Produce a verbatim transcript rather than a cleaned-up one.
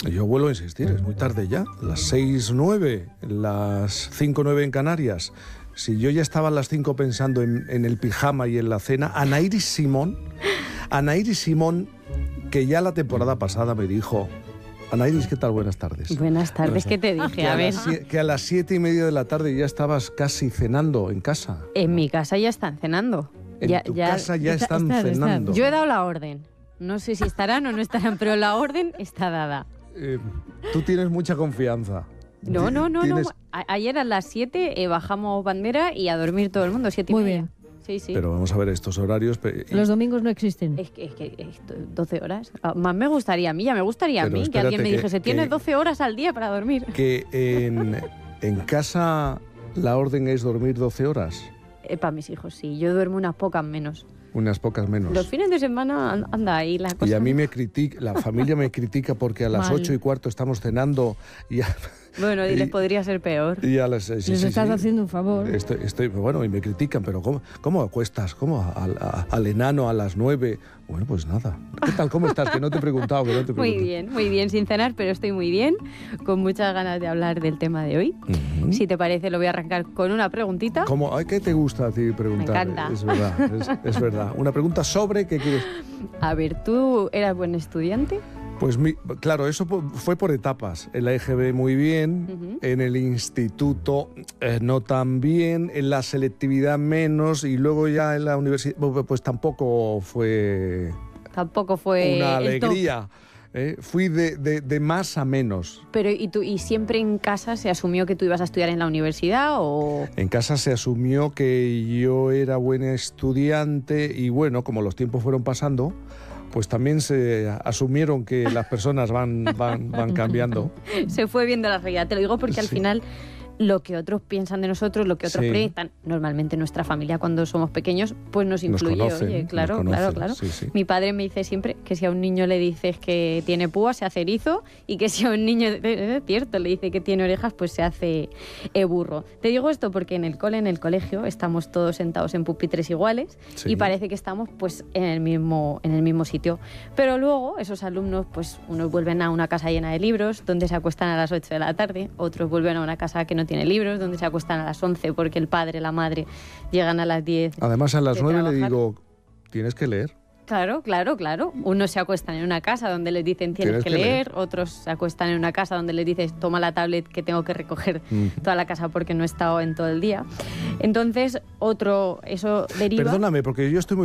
Yo vuelvo a insistir, es muy tarde ya, las seis nueve, las cinco nueve en Canarias. Si yo ya estaba a las cinco pensando en, en el pijama y en la cena, Anairis Simón, Anairis Simón, que ya la temporada pasada me dijo... Anairis, ¿qué tal? Buenas tardes. Buenas tardes, ¿qué te dije? Que a, a, ver. las, que a las siete y media de la tarde ya estabas casi cenando en casa. En mi casa ya están cenando. En ya, tu ya, casa ya está, están está, cenando. Está. Yo he dado la orden. No sé si estarán o no estarán, pero la orden está dada. Eh, tú tienes mucha confianza. No, no, no, ¿Tienes... no. A ayer a las siete eh, bajamos bandera y a dormir todo el mundo, siete y Muy media. bien. Sí, sí. Pero vamos a ver estos horarios. Y... Los domingos no existen. Es que, es que es doce horas. Más me gustaría a mí, ya me gustaría Pero a mí que alguien me que, dijese, tienes que, doce horas al día para dormir. Que en, en casa la orden es dormir doce horas. Eh, para mis hijos, sí. Yo duermo unas pocas menos. Unas pocas menos. Los fines de semana anda ahí la cosa. Y a mí me critica, la familia me critica porque a las ocho y cuarto estamos cenando y a, Bueno, y, y les podría ser peor. Y a las, sí, les sí, estás sí. haciendo un favor. Estoy, estoy, bueno, y me critican, pero ¿cómo, cómo acuestas? ¿Cómo a, a, al enano a las nueve? Bueno, pues nada. ¿Qué tal? ¿Cómo estás? Que no te he preguntado, que no te he preguntado. Muy bien, muy bien, sin cenar, pero estoy muy bien, con muchas ganas de hablar del tema de hoy. Uh-huh. Si te parece, lo voy a arrancar con una preguntita. ¿Cómo? Ay, ¿qué te gusta a ti preguntar? Me encanta. Es verdad, es, es verdad. Una pregunta sobre ¿qué quieres? A ver, ¿tú eras buen estudiante? Pues mi, claro, eso fue por etapas. En la E G B muy bien, uh-huh. En el instituto eh, no tan bien, en la selectividad menos y luego ya en la universidad pues tampoco fue... Tampoco fue... Una alegría. Eh, fui de, de, de más a menos. Pero ¿y, tú, ¿y siempre en casa se asumió que tú ibas a estudiar en la universidad o...? En casa se asumió que yo era buen estudiante y bueno, como los tiempos fueron pasando... pues también se asumieron que las personas van, van, van cambiando. Se fue viendo la realidad. Te lo digo porque al sí. final lo que otros piensan de nosotros, lo que otros sí. proyectan, normalmente nuestra familia cuando somos pequeños, pues nos influye. Nos conocen, Oye, claro, nos conocen, claro, claro. Sí, sí. Mi padre me dice siempre que si a un niño le dices que tiene púas, se hace erizo, y que si a un niño, es cierto, le dice que tiene orejas, pues se hace eh, burro. Te digo esto porque en el cole, en el colegio, estamos todos sentados en pupitres iguales sí. y parece que estamos pues en el mismo, en el mismo sitio. Pero luego esos alumnos, pues unos vuelven a una casa llena de libros, donde se acuestan a las ocho de la tarde, otros vuelven a una casa que no tiene libros, donde se acuestan a las once porque el padre, la madre llegan a las diez. Además a las nueve le digo, tienes que leer. Claro, claro, claro. Unos se acuestan en una casa donde les dicen tienes, tienes que, que leer, leer, otros se acuestan en una casa donde les dices toma la tablet que tengo que recoger mm. toda la casa porque no he estado en todo el día. Entonces, otro, eso deriva... Perdóname, porque yo estoy muy